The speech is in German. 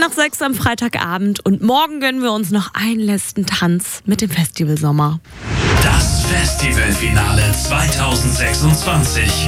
nach 6 am Freitagabend und morgen gönnen wir uns noch einen letzten Tanz mit dem Festivalsommer. Das Festivalfinale 2026.